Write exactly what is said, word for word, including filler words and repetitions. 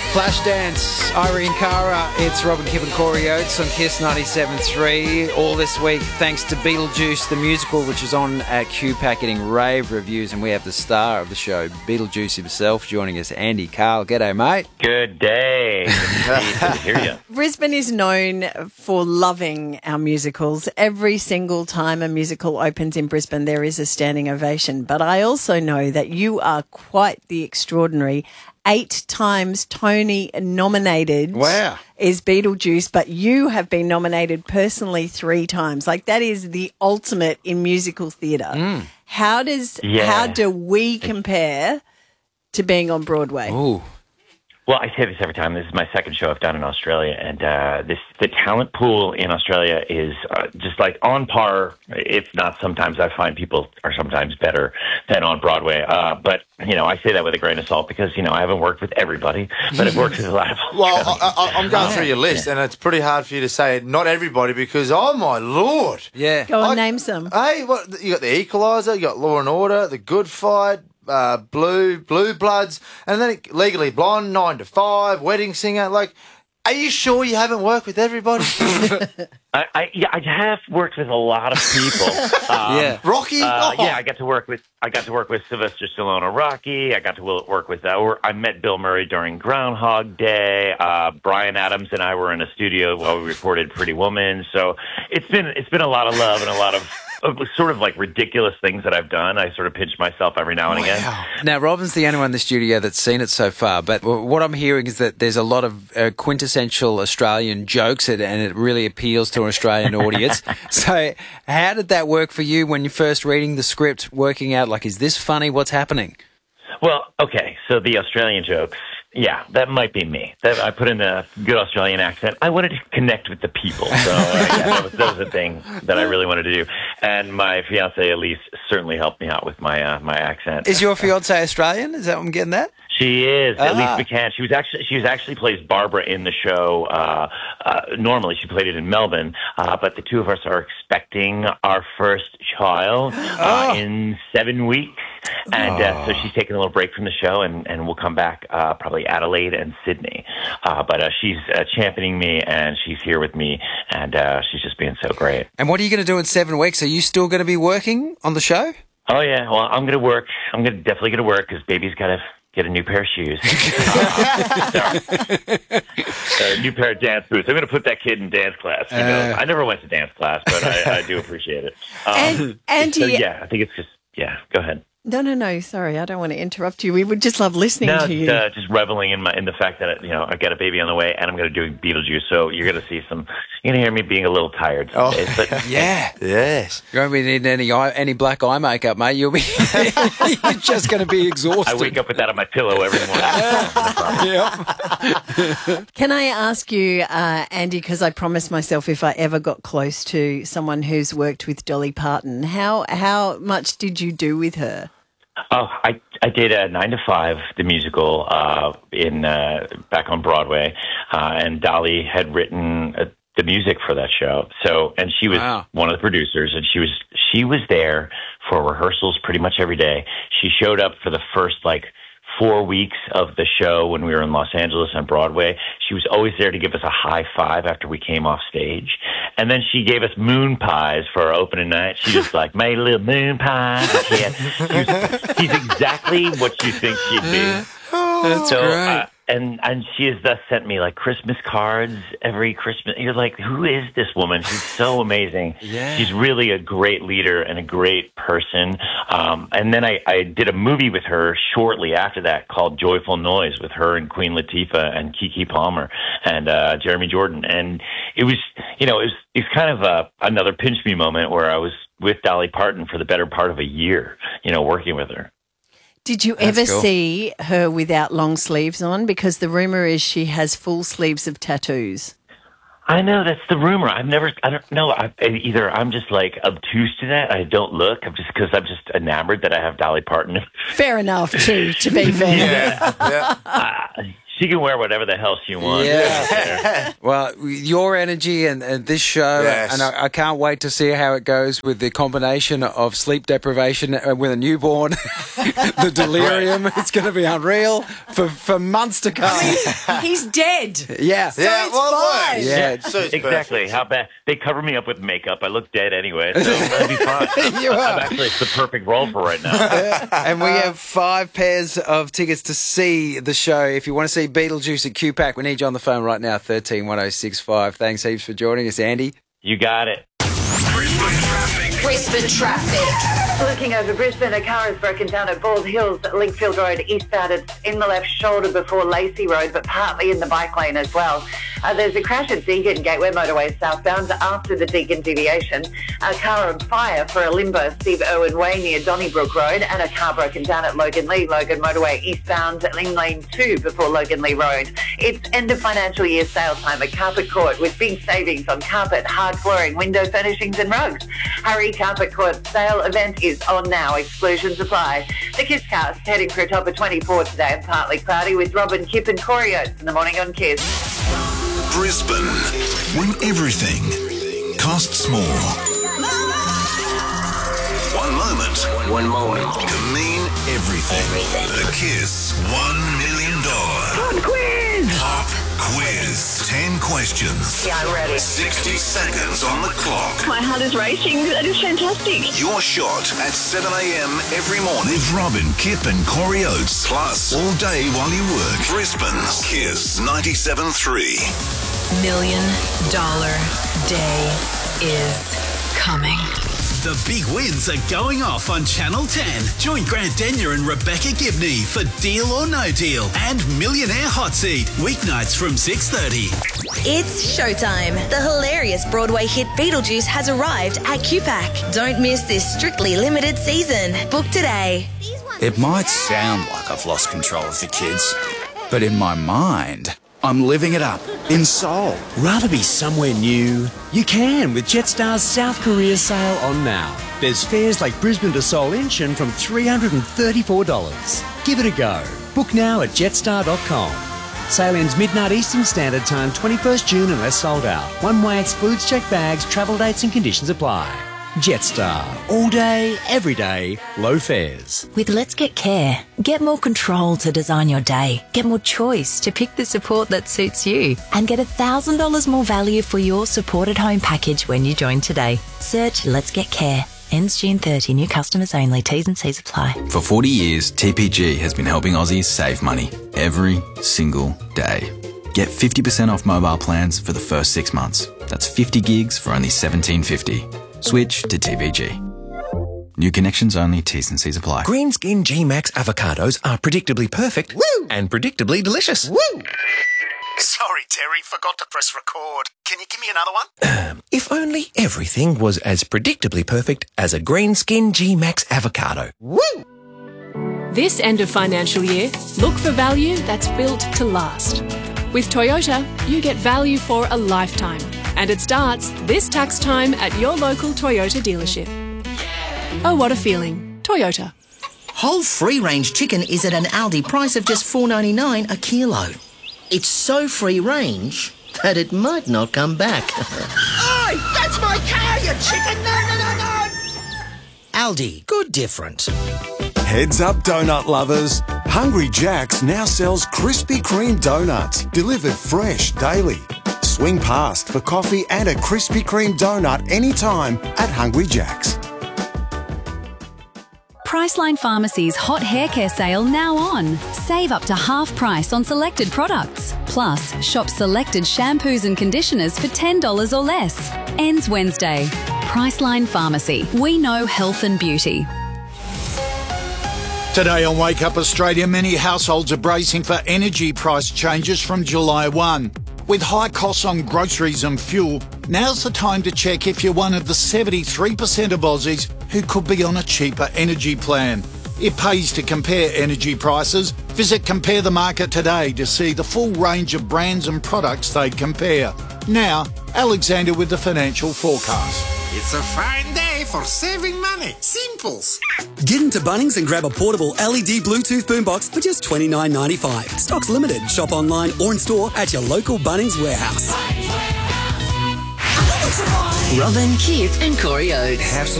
Flashdance, Irene Cara, it's Robin Kipp and Corey Oates on Kiss ninety-seven point three. All this week, thanks to Beetlejuice, the musical, which is on at Q Pack getting rave reviews. And we have the star of the show, Beetlejuice himself, joining us, Andy Carl. G'day, mate. Good day. Good to hear you. Brisbane is known for loving our musicals. Every single time a musical opens in Brisbane, there is a standing ovation. But I also know that you are quite the extraordinary eight times Tony nominated. Wow. Is Beetlejuice, but you have been nominated personally three times. Like, that is the ultimate in musical theatre. Mm. How does Yeah. how do we compare to being on Broadway? Ooh. Well, I say this every time. This is my second show I've done in Australia, and uh, this the talent pool in Australia is uh, just like on par. If not, sometimes I find people are sometimes better than on Broadway. Uh, but you know, I say that with a grain of salt because you know I haven't worked with everybody, but I've worked with a lot of. Well, I, I, I'm going through your list, and it's pretty hard for you to say not everybody because, oh my lord, Yeah. Go on, I- name some. hey, what you got? The Equalizer, you got Law and Order, The Good Fight, uh, Blue, Blue Bloods, and then Legally Blonde, Nine to Five, Wedding Singer. Like, are you sure you haven't worked with everybody? I, I, yeah, I have worked with a lot of people. Um, Yeah. Rocky, Uh, oh. yeah, I got to work with I got to work with Sylvester Stallone or Rocky. I got to wo- work with uh, or I met Bill Murray during Groundhog Day. Uh, Brian Adams and I were in a studio while we recorded Pretty Woman. So it's been it's been a lot of love and a lot of, of sort of like ridiculous things that I've done. I sort of pinch myself every now and again. Wow. Now, Robin's the only one in the studio that's seen it so far, but w- what I'm hearing is that there's a lot of uh, quintessential Australian jokes and and it really appeals to an Australian audience. So how did that work for you when you're first reading the script, working out, like, is this funny? What's happening? Well, okay, so the Australian jokes, yeah, that might be me. That, I put in a good Australian accent. I wanted to connect with the people, so uh, yeah, that, was, that was the thing that I really wanted to do. And my fiancée, Elise, certainly helped me out with my uh, my accent. Is your fiancée Australian? Is that what I'm getting at? She is Ah. Elise McCann. She was actually she was actually plays Barbara in the show. Uh, uh, normally, she played it in Melbourne, uh, but the two of us are expecting our first child uh, Oh. in seven weeks, and uh, so she's taking a little break from the show, and, and we'll come back uh, probably Adelaide and Sydney. Uh, but uh, she's uh, championing me, and she's here with me, and uh, she's just being so great. And what are you going to do in seven weeks? Are you still going to be working on the show? Oh yeah, well I'm gonna work. I'm gonna definitely gonna work because baby's gotta get a new pair of shoes, a new pair of dance boots. I'm gonna put that kid in dance class. You know, Uh. I never went to dance class, but I, I do appreciate it. Um, And, Andy, so yeah, I think it's just yeah. Go ahead. no, no, no, sorry, I don't want to interrupt you. We would just love listening No, to you. just, uh, just reveling in my in the fact that you know I've got a baby on the way, and I'm going to do Beetlejuice. So you're going to see some. You're going to hear me being a little tired some Oh. days, but Yeah. Yes. You won't be needing any eye, any black eye makeup, mate. You'll be you're just going to be exhausted. I wake up with that on my pillow every morning. Yep. Can I ask you, uh, Andy, because I promised myself if I ever got close to someone who's worked with Dolly Parton, how how much did you do with her? Oh, I I did a Nine to Five, the musical, uh, in uh, back on Broadway, uh, and Dolly had written uh, the music for that show. So, and she was Wow. one of the producers, and she was she was there for rehearsals pretty much every day. She showed up for the first like four weeks of the show when we were in Los Angeles on Broadway. She was always there to give us a high five after we came off stage. And then she gave us moon pies for our opening night. She just like made a little moon pie. She had, she was, she's exactly what you think she'd be. That's So, great. uh, and and she has thus sent me like Christmas cards every Christmas. You're like, who is this woman? She's so amazing. Yeah. She's really a great leader and a great person. Um, and then I, I did a movie with her shortly after that called Joyful Noise with her and Queen Latifah and Keke Palmer and uh, Jeremy Jordan. And it was, you know, it was, it was kind of a, another pinch me moment where I was with Dolly Parton for the better part of a year, you know, working with her. Did you That's ever cool. see her without long sleeves on? Because the rumor is she has full sleeves of tattoos. I know that's the rumor. I've never, I don't know. I, either I'm just like obtuse to that. I don't look. I'm just because I'm just enamored that I have Dolly Parton. Fair enough, too, to be fair. Yeah. yeah. Uh, She can wear whatever the hell she wants. Yeah. Well, your energy and, and this show, Yes. and I, I can't wait to see how it goes with the combination of sleep deprivation with a newborn, the delirium. It's going to be unreal for, for months to come. He's dead. Yeah. So Yeah, it's well, it fine. works. Yeah. So it's Exactly. perfect. How bad? They cover me up with makeup. I look dead anyway, so that'll be fine. You are. I'm actually, it's the perfect role for right now. And we have five pairs of tickets to see the show. If you want to see Beetlejuice at Q PAC, we need you on the phone right now, thirteen one oh six five. Thanks heaps for joining us, Andy. You got it. Brisbane traffic. Brisbane traffic. Looking over Brisbane, a car has broken down at Bald Hills, Linkfield Road, eastbound. It's in the left shoulder before Lacey Road, but partly in the bike lane as well. Uh, there's a crash at Deagon Gateway Motorway southbound after the Deagon deviation. A car on fire for a limbo, Steve Irwin Way near Donnybrook Road, and a car broken down at Logan Lee, Logan Motorway eastbound, in lane two before Logan Lee Road. It's end of financial year sale time at Carpet Court with big savings on carpet, hard flooring, window furnishings and rugs. Hurry, Carpet Court sale event is on now. Exclusions apply. The Kiss Cast heading for a top of twenty-four today and partly cloudy with Robin, Kip and Corey Oates in the morning on Kiss. Brisbane, when everything costs more. One moment, one moment can mean everything. The Kiss One Million Dollar Pop Quiz. Pop Quiz. Ten questions. Yeah, I'm ready. Sixty seconds on the clock. My heart is racing. That is fantastic. Your shot at seven a.m. every morning with Robin, Kip and Corey Oates. Plus, all day while you work. Brisbane's Kiss ninety-seven point three. Million dollar day is coming. The big wins are going off on Channel ten. Join Grant Denyer and Rebecca Gibney for Deal or No Deal and Millionaire Hot Seat, weeknights from six thirty. It's showtime. The hilarious Broadway hit Beetlejuice has arrived at Q PAC. Don't miss this strictly limited season. Book today. It might sound like I've lost control of the kids, but in my mind, I'm living it up in Seoul. Rather be somewhere new? You can with Jetstar's South Korea sale on now. There's fares like Brisbane to Seoul Incheon from three hundred thirty-four dollars. Give it a go. Book now at jetstar dot com. Sale ends midnight Eastern Standard Time, twenty-first June unless sold out. One way excludes checked bags, travel dates and conditions apply. Jetstar. All day, every day, low fares. With Let's Get Care, get more control to design your day. Get more choice to pick the support that suits you. And get one thousand dollars more value for your supported home package when you join today. Search Let's Get Care. Ends June thirtieth. New customers only. T's and C's apply. For forty years, T P G has been helping Aussies save money every single day. Get fifty percent off mobile plans for the first six months. That's fifty gigs for only seventeen fifty. Switch to T P G. New connections only. T's and C's apply. Green Skin G-Max avocados are predictably perfect Woo! and predictably delicious. Woo! Sorry, Terry, forgot to press record. Can you give me another one? Um, if only everything was as predictably perfect as a Green Skin G-Max avocado. Woo! This end of financial year, look for value that's built to last. With Toyota, you get value for a lifetime. And it starts this tax time at your local Toyota dealership. Oh, what a feeling. Toyota. Whole free-range chicken is at an Aldi price of just four dollars ninety-nine a kilo. It's so free-range that it might not come back. Oi! That's my car, you chicken! No, no, no, no! Aldi, good different. Heads up, donut lovers. Hungry Jack's now sells Krispy Kreme donuts, delivered fresh daily. Swing past for coffee and a Krispy Kreme donut anytime at Hungry Jack's. Priceline Pharmacy's hot hair care sale now on. Save up to half price on selected products. Plus, shop selected shampoos and conditioners for ten dollars or less. Ends Wednesday. Priceline Pharmacy. We know health and beauty. Today on Wake Up Australia, many households are bracing for energy price changes from July first. With high costs on groceries and fuel, now's the time to check if you're one of the seventy-three percent of Aussies who could be on a cheaper energy plan. It pays to compare energy prices. Visit Compare the Market today to see the full range of brands and products they compare. Now, Alexander with the financial forecast. It's a fine day for saving money. Simples. Get into Bunnings and grab a portable L E D Bluetooth boombox for just twenty-nine ninety-five. Stock's limited. Shop online or in store at your local Bunnings warehouse. Robin, Keith and Corey Oates. Have some